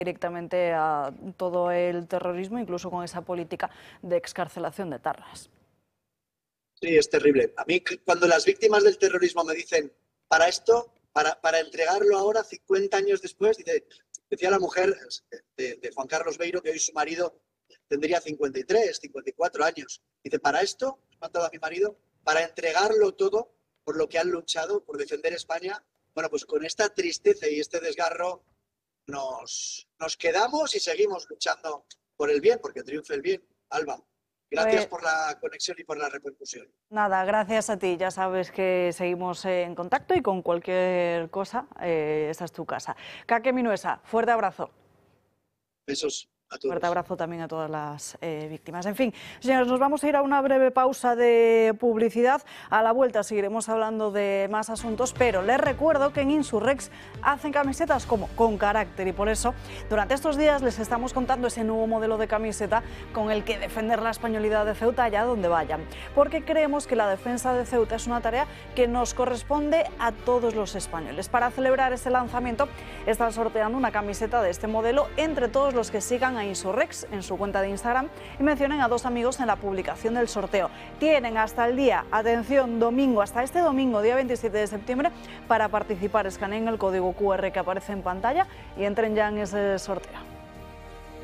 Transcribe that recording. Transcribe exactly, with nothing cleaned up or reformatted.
directamente a todo el terrorismo, incluso con esa política de excarcelación de etarras. Sí, es terrible. A mí, cuando las víctimas del terrorismo me dicen, para esto, para, para entregarlo ahora, cincuenta años después, dice, decía la mujer de, de Juan Carlos Beiro, que hoy su marido tendría cincuenta y tres, cincuenta y cuatro años. Dice, para esto, he matado a mi marido, para entregarlo todo por lo que han luchado, por defender España. Bueno, pues con esta tristeza y este desgarro nos, nos quedamos y seguimos luchando por el bien, porque triunfe el bien. Alba, gracias Pues, por la conexión y por la repercusión. nada, gracias a ti. Ya sabes que seguimos en contacto y con cualquier cosa, eh, esta es tu casa. Kake Minuesa, fuerte abrazo. Besos a Fuerte todos. abrazo también a todas las eh, víctimas. En fin, señores, nos vamos a ir a una breve pausa de publicidad. A la vuelta seguiremos hablando de más asuntos, pero les recuerdo que en Insurrex hacen camisetas como con carácter y por eso durante estos días les estamos contando ese nuevo modelo de camiseta con el que defender la españolidad de Ceuta allá donde vayan. Porque creemos que la defensa de Ceuta es una tarea que nos corresponde a todos los españoles. Para celebrar este lanzamiento están sorteando una camiseta de este modelo entre todos los que sigan a Insurrex en su cuenta de Instagram y mencionen a dos amigos en la publicación del sorteo. Tienen hasta el día, atención, domingo, hasta este domingo, día veintisiete de septiembre, para participar. Escaneen el código cu erre que aparece en pantalla y entren ya en ese sorteo.